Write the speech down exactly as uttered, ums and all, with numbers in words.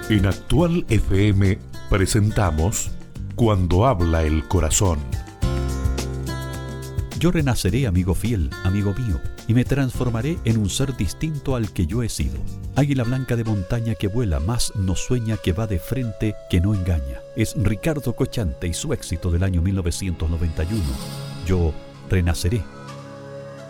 En Actual F M presentamos Cuando habla el corazón. Yo renaceré, amigo fiel, amigo mío, y me transformaré en un ser distinto al que yo he sido. Águila blanca de montaña que vuela, más no sueña, que va de frente, que no engaña. Es Ricardo Cochante y su éxito del año mil novecientos noventa y uno. Yo renaceré.